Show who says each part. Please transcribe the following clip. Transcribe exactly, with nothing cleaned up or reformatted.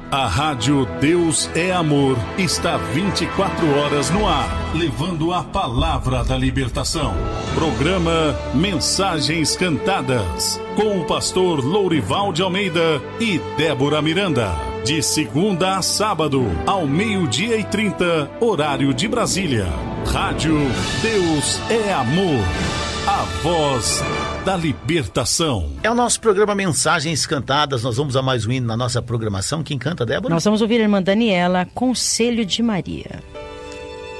Speaker 1: A Rádio Deus é Amor está vinte e quatro horas no ar, levando a palavra da libertação. Programa Mensagens Cantadas, com o pastor Lourival de Almeida e Débora Miranda. De segunda a sábado, ao meio-dia e trinta, horário de Brasília. Rádio Deus é Amor, a voz da libertação.
Speaker 2: É o nosso programa Mensagens Cantadas. Nós vamos a mais um hino na nossa programação. Quem canta, Débora?
Speaker 3: Nós vamos ouvir a irmã Daniela, Conselho de Maria.